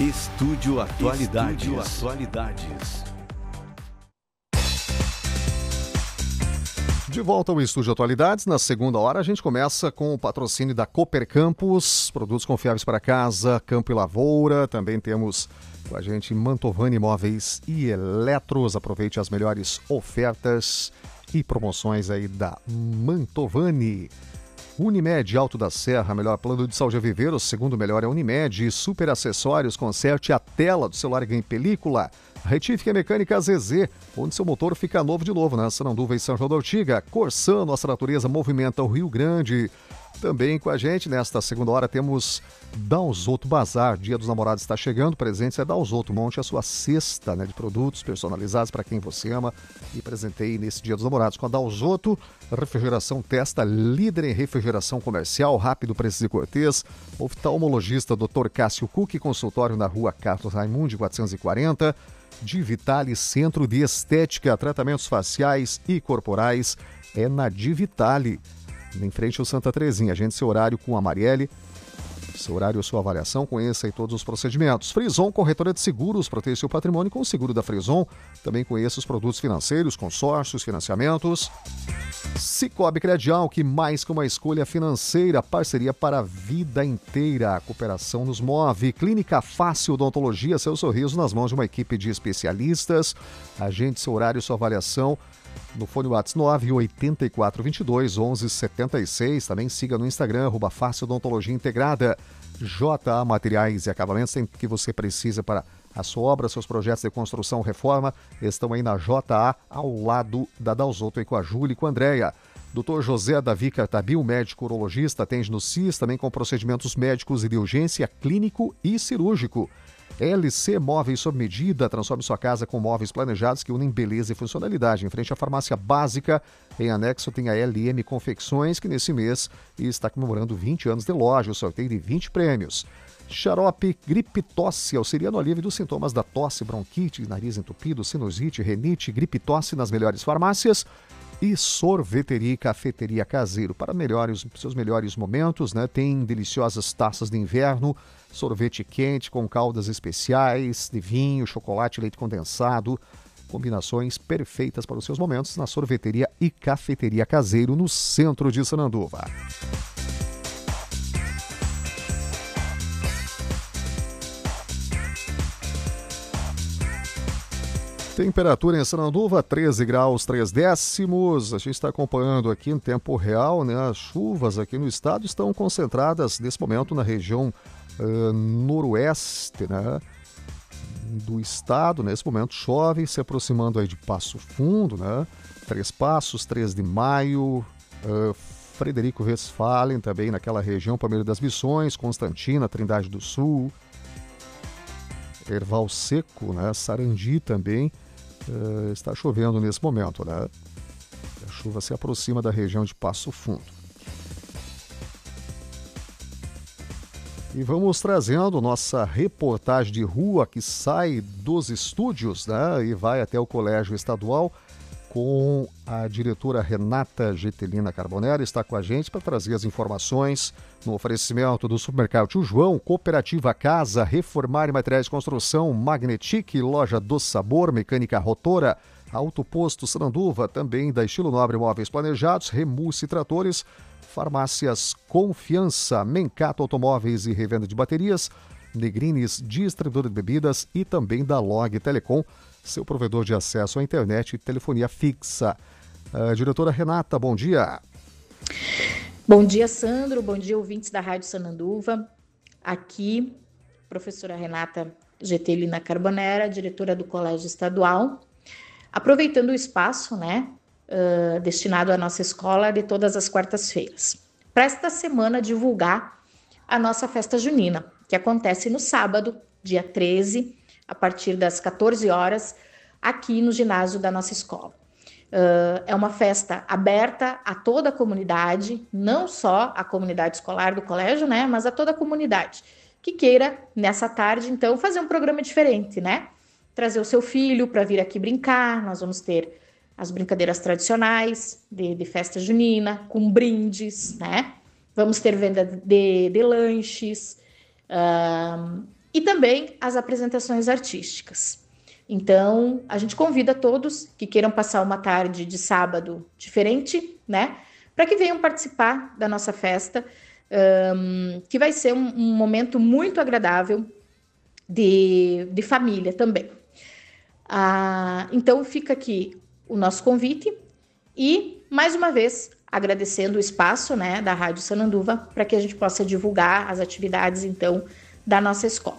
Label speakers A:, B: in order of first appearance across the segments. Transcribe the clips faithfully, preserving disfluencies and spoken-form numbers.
A: Estúdio Atualidades. Estúdio Atualidades.
B: De volta ao Estúdio Atualidades, na segunda hora a gente começa com o patrocínio da Cooper Campus, produtos confiáveis para casa, campo e lavoura. Também temos com a gente Mantovani Imóveis e Eletros. Aproveite as melhores ofertas e promoções aí da Mantovani. Unimed Alto da Serra, melhor plano de saúde a viver, o segundo melhor é Unimed. Super acessórios, conserte a tela do celular e ganhe película. Retífica Mecânica Z Z, onde seu motor fica novo de novo, né? Sananduva e São João da Ortiga. Corsã, nossa natureza movimenta o Rio Grande. Também com a gente, nesta segunda hora, temos Dalzotto Bazar. Dia dos Namorados está chegando, presentes é Dalzotto. Monte a sua cesta, né, de produtos personalizados para quem você ama. E presentei nesse Dia dos Namorados com a Dalzotto. Refrigeração Testa, líder em refrigeração comercial, rápido, preciso e cortês. Oftalmologista doutor Cássio Cucchi, consultório na rua Carlos Raimundi, quatrocentos e quarenta. Divitale, Centro de Estética, tratamentos faciais e corporais, é na Divitale, em frente ao Santa Terezinha. Agende seu horário com a Marielle, seu horário e sua avaliação, conheça aí todos os procedimentos. Frison, corretora de seguros, proteja seu patrimônio com o seguro da Frison. Também conheça os produtos financeiros, consórcios, financiamentos. Cicobi Credial, que mais que uma escolha financeira, parceria para a vida inteira. A cooperação nos move. Clínica Fácil Odontologia, seu sorriso nas mãos de uma equipe de especialistas. Agende seu horário e sua avaliação no fone WhatsApp nove oito quatro dois dois, onze setenta e seis. Também siga no Instagram, arroba Fácil Odontologia Integrada. J A Materiais e Acabamentos, tem o que você precisa para a sua obra, seus projetos de construção, reforma, estão aí na J A, ao lado da Dalzotto, e com a Júlia e com a Andréia. doutor José Davi Cartabil, médico urologista, atende no C I S, também com procedimentos médicos e de urgência, clínico e cirúrgico. L C Móveis sob medida, transforme sua casa com móveis planejados que unem beleza e funcionalidade. Em frente à farmácia básica, em anexo tem a L M Confecções, que nesse mês está comemorando vinte anos de loja, o sorteio de vinte prêmios. Xarope Gripe Tosse, auxilia no alívio dos sintomas da tosse, bronquite, nariz entupido, sinusite, renite, gripe tosse nas melhores farmácias. E Sorveteria e Cafeteria Caseiro, para melhores, seus melhores momentos, né? Tem deliciosas taças de inverno, sorvete quente com caldas especiais, de vinho, chocolate, leite condensado, combinações perfeitas para os seus momentos na Sorveteria e Cafeteria Caseiro, no centro de Sananduva. Temperatura em Sananduva, treze graus, três décimos. A gente está acompanhando aqui em tempo real, né? As chuvas aqui no estado estão concentradas nesse momento na região uh, noroeste, né? Do estado. Nesse momento chove, se aproximando aí de Passo Fundo, né? Três Passos, três de maio, uh, Frederico Westphalen também naquela região, Palmeira das Missões, Constantina, Trindade do Sul, Erval Seco, né? Sarandi também. Uh, está chovendo nesse momento, né? A chuva se aproxima da região de Passo Fundo. E vamos trazendo nossa reportagem de rua que sai dos estúdios, né? E vai até o Colégio Estadual com a diretora Renata Getelina Carbonera. Está com a gente para trazer as informações no oferecimento do Supermercado Tio João, Cooperativa Casa, Reformar e Materiais de Construção, Magnetic, Loja do Sabor, Mecânica Rotora, Autoposto Sananduva, também da Estilo Nobre Móveis Planejados, Remusse Tratores, Farmácias Confiança, Mencato Automóveis e Revenda de Baterias, Negrines Distribuidor de Bebidas e também da Log Telecom, seu provedor de acesso à internet e telefonia fixa. Uh, diretora Renata, bom dia.
C: Bom dia, Sandro. Bom dia, ouvintes da Rádio Sananduva. Aqui, professora Renata Getelina Carbonera, diretora do Colégio Estadual, aproveitando o espaço, né, uh, destinado à nossa escola de todas as quartas-feiras, para esta semana divulgar a nossa festa junina, que acontece no sábado, dia treze, a partir das quatorze horas, aqui no ginásio da nossa escola. Uh, é uma festa aberta a toda a comunidade, não só a comunidade escolar do colégio, né, mas a toda a comunidade que queira, nessa tarde, então, fazer um programa diferente, né? Trazer o seu filho para vir aqui brincar. Nós vamos ter as brincadeiras tradicionais de, de festa junina, com brindes, né? Vamos ter venda de, de lanches, uh, e também as apresentações artísticas. Então, a gente convida todos que queiram passar uma tarde de sábado diferente, né, para que venham participar da nossa festa, um, que vai ser um, um momento muito agradável de, de família também. Ah, então, fica aqui o nosso convite e, mais uma vez, agradecendo o espaço, né, da Rádio Sananduva para que a gente possa divulgar as atividades, então, da nossa escola.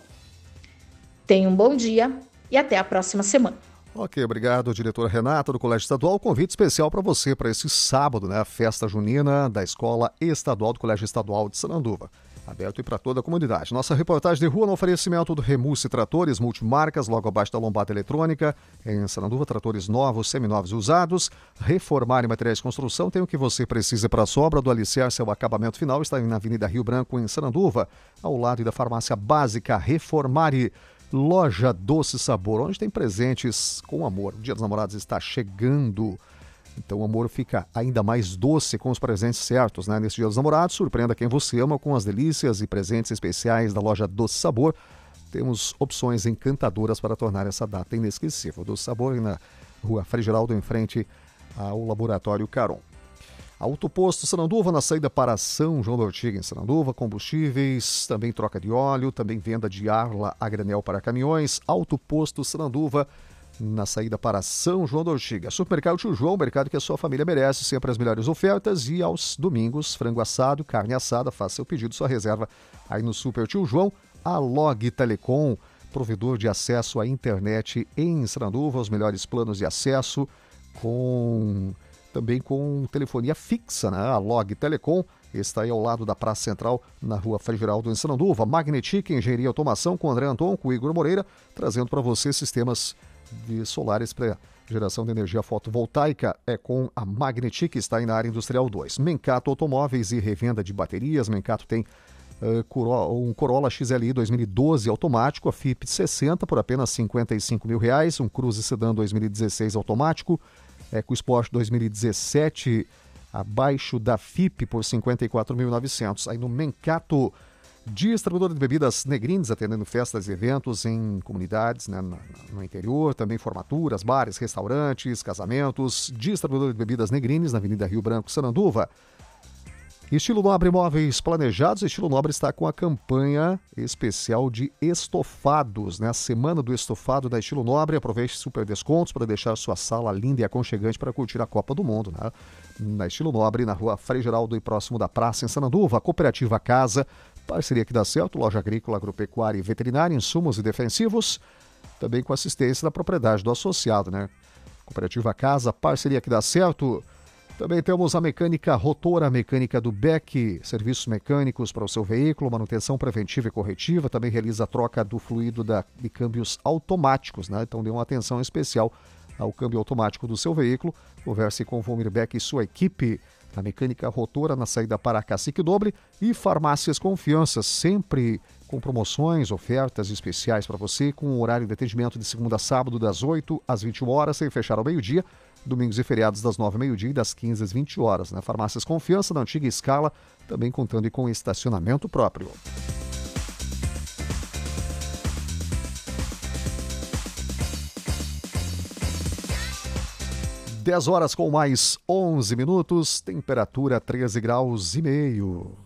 C: Tenha um bom dia e até a próxima semana.
B: Ok, obrigado, diretora Renata do Colégio Estadual. Convite especial para você para esse sábado, né? A festa junina da Escola Estadual do Colégio Estadual de Sananduva. Aberto para toda a comunidade. Nossa reportagem de rua no oferecimento do Remusse Tratores Multimarcas, logo abaixo da lombada eletrônica. Em Sananduva, tratores novos, seminovos e usados. Reformar em materiais de construção tem o que você precisa para a sobra do alicerce ao acabamento final. Está na Avenida Rio Branco, em Sananduva, ao lado da farmácia básica Reformare. Loja Doce Sabor, onde tem presentes com amor. O Dia dos Namorados está chegando, então o amor fica ainda mais doce com os presentes certos, né? Nesse Dia dos Namorados, surpreenda quem você ama com as delícias e presentes especiais da Loja Doce Sabor. Temos opções encantadoras para tornar essa data inesquecível. Doce Sabor na Rua Frei Geraldo, em frente ao Laboratório Caron. Autoposto Sananduva, na saída para São João da Ortiga, em Sananduva, combustíveis, também troca de óleo, também venda de arla a granel para caminhões. Autoposto Sananduva, na saída para São João da Ortiga. Supermercado Tio João, mercado que a sua família merece, sempre as melhores ofertas. E aos domingos, frango assado, carne assada, faça seu pedido, sua reserva aí no Super Tio João. A Log Telecom, provedor de acesso à internet em Sananduva, os melhores planos de acesso com... também com telefonia fixa, né? A Log Telecom está aí ao lado da Praça Central, na Rua Frei Geraldo, em Sananduva. Magnetic Engenharia e Automação, com André Anton, com Igor Moreira, trazendo para você sistemas de solares para geração de energia fotovoltaica. É com a Magnetic, está aí na área industrial dois. Mencato Automóveis e revenda de baterias. Mencato tem uh, um Corolla X L I dois mil e doze automático, a F I P sessenta por apenas cinquenta e cinco mil reais. Um Cruze Sedan dois mil e dezesseis automático. EcoSport dois mil e dezessete, abaixo da F I P por cinquenta e quatro mil e novecentos. Aí no Mencato, distribuidor de bebidas Negrines, atendendo festas e eventos em comunidades, né, no, no interior, também formaturas, bares, restaurantes, casamentos. Distribuidor de bebidas Negrines, na Avenida Rio Branco, Sananduva. Estilo Nobre Móveis Planejados. Estilo Nobre está com a campanha especial de estofados, né? A semana do estofado da Estilo Nobre. Aproveite super descontos para deixar sua sala linda e aconchegante para curtir a Copa do Mundo, né? Na Estilo Nobre, na Rua Frei Geraldo e próximo da Praça, em Sananduva. A Cooperativa Casa, parceria que dá certo. Loja agrícola, agropecuária e veterinária, insumos e defensivos. Também com assistência da propriedade do associado, né? Cooperativa Casa, parceria que dá certo. Também temos a mecânica Rotora, mecânica do B E C, serviços mecânicos para o seu veículo, manutenção preventiva e corretiva, também realiza a troca do fluido da, de câmbios automáticos, né? Então dê uma atenção especial ao câmbio automático do seu veículo. Converse com o Vomir Beck e sua equipe. Na mecânica Rotora, na saída para Cacique Doble. E Farmácias Confiança, sempre com promoções, ofertas especiais para você, com o horário de atendimento de segunda a sábado, das oito às vinte e uma horas, sem fechar ao meio-dia. Domingos e feriados das nove ao meio-dia e das quinze às vinte horas. Na Farmácias Confiança, na antiga escala, também contando com estacionamento próprio. dez horas com mais onze minutos, temperatura treze graus e meio.